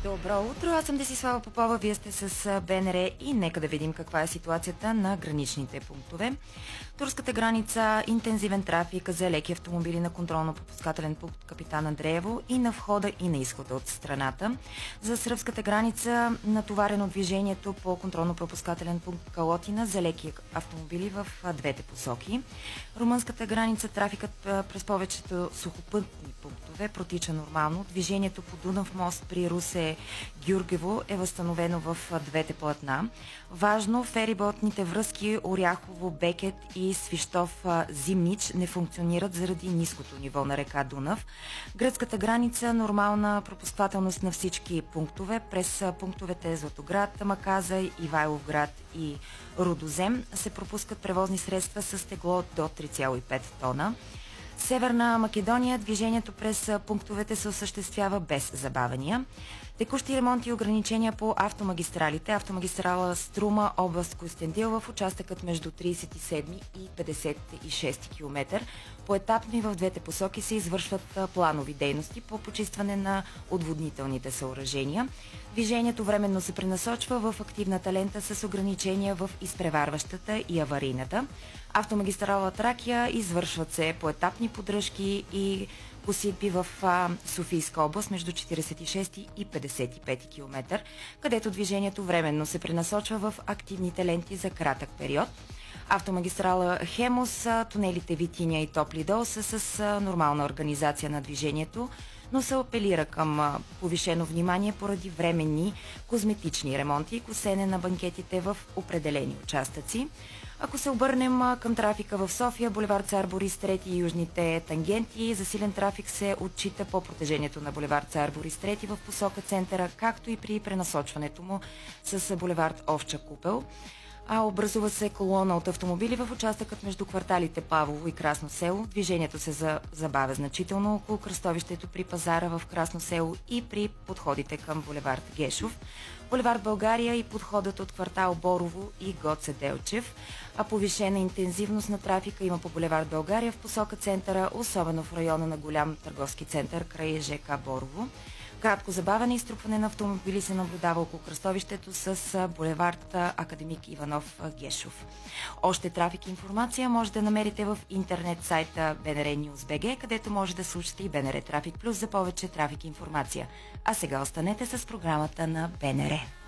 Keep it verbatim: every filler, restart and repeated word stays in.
Добро утро, аз съм Десислава Попова, вие сте с БНР и нека да видим каква е ситуацията на граничните пунктове. Турската граница, интензивен трафик за леки автомобили на контролно-пропускателен пункт Капитан Андреево и на входа и на изхода от страната. За сръбската граница натоварено движението по контролно-пропускателен пункт Калотина за леки автомобили в двете посоки. Румънската граница трафикът през повечето сухопътни пунктове протича нормално. Движението по Дунав мост при Русе Гюргево е възстановено в двете платна. Важно, фериботните връзки Оряхово, Бекет и Свищов Зимнич не функционират заради ниското ниво на река Дунав. Гръцката граница нормална пропускателност на всички пунктове. През пунктовете Златоград, Маказа, Ивайловград и Рудозем се пропускат превозни средства с тегло до три цяло и пет тона. Северна Македония движението през пунктовете се осъществява без забавения. Текущи ремонти и ограничения по автомагистралите. Автомагистрала Струма, област Кюстендил в участъкът между тридесет и седми и петдесет и шести километър. Поетапно и в двете посоки се извършват планови дейности по почистване на отводнителните съоръжения. Движението временно се пренасочва в активната лента с ограничения в изпреварващата и аварийната. Автомагистрала Тракия извършват се поетапни поддръжки и посипи в а, Софийска област между четиридесет и шести и петдесет и пети километър, където движението временно се пренасочва в активните ленти за кратък период. Автомагистрала Хемос, тунелите Витиня и Топли дол са с а, нормална организация на движението, но се апелира към а, повишено внимание поради временни козметични ремонти и косене на банкетите в определени участъци. Ако се обърнем към трафика в София, булевард Цар Борис трети и южните тангенти, засилен трафик се отчита по протежението на булевард Цар Борис трети в посока центъра, както и при пренасочването му с булевард Овча купел. А образува се колона от автомобили в участъкът между кварталите Павлово и Красно село. Движението се забавя значително около кръстовището при пазара в Красно село и при подходите към булевард Гешов, булевард България и подходът от квартал Борово и Гоце Делчев. А повишена интензивност на трафика има по булевард България в посока центъра, особено в района на голям търговски център край ЖК Борово. Кратко забавяне и струпване на автомобили се наблюдава около кръстовището с булевард Академик Иванов Гешов. Още трафик и информация може да намерите в интернет сайта БНР News би джи, където може да слушате и БНР Трафик Плюс за повече трафик и информация. А сега останете с програмата на БНР.